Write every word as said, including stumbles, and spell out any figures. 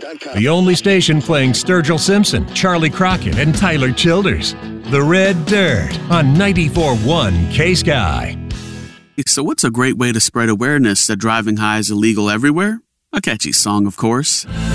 The only station playing Sturgill Simpson, Charlie Crockett, and Tyler Childers. The Red Dirt on ninety-four point one K-Sky. So what's a great way to spread awareness that driving high is illegal everywhere? A catchy song, of course.